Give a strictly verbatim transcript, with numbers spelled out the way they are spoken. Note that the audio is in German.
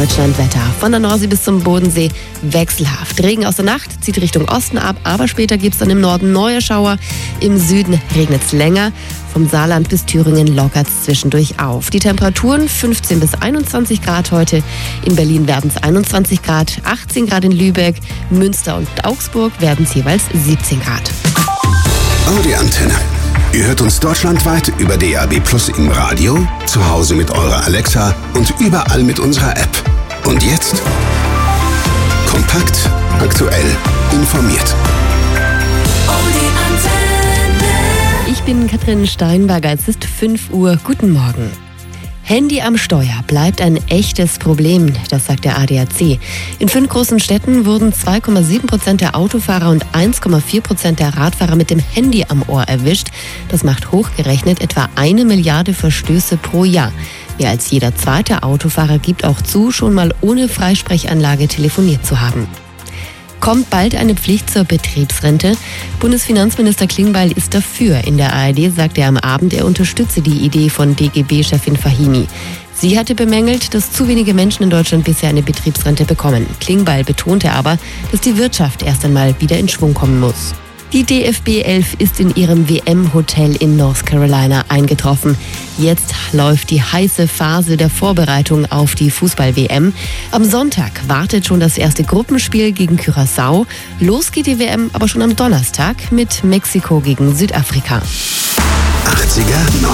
Deutschlandwetter. Von der Nordsee bis zum Bodensee wechselhaft. Regen aus der Nacht zieht Richtung Osten ab, aber später gibt es dann im Norden neue Schauer. Im Süden regnet es länger. Vom Saarland bis Thüringen lockert es zwischendurch auf. Die Temperaturen fünfzehn bis einundzwanzig Grad heute. In Berlin werden es einundzwanzig Grad, achtzehn Grad in Lübeck, Münster und Augsburg werden es jeweils siebzehn Grad. Audi Antenne. Ihr hört uns deutschlandweit über D A B Plus im Radio, zu Hause mit eurer Alexa und überall mit unserer App. Und jetzt kompakt, aktuell, informiert. Ich bin Katrin Steinberger, es ist fünf Uhr. Guten Morgen. Handy am Steuer bleibt ein echtes Problem, das sagt der A D A C. In fünf großen Städten wurden zwei Komma sieben Prozent der Autofahrer und eins Komma vier Prozent der Radfahrer mit dem Handy am Ohr erwischt. Das macht hochgerechnet etwa eine Milliarde Verstöße pro Jahr. Mehr als jeder zweite Autofahrer gibt auch zu, schon mal ohne Freisprechanlage telefoniert zu haben. Kommt bald eine Pflicht zur Betriebsrente? Bundesfinanzminister Klingbeil ist dafür. In der A R D sagte er am Abend, er unterstütze die Idee von D G B-Chefin Fahimi. Sie hatte bemängelt, dass zu wenige Menschen in Deutschland bisher eine Betriebsrente bekommen. Klingbeil betonte aber, dass die Wirtschaft erst einmal wieder in Schwung kommen muss. Die D F B elf ist in ihrem W M-Hotel in North Carolina eingetroffen. Jetzt läuft die heiße Phase der Vorbereitung auf die Fußball-W M. Am Sonntag wartet schon das erste Gruppenspiel gegen Curaçao. Los geht die W M aber schon am Donnerstag mit Mexiko gegen Südafrika. achtziger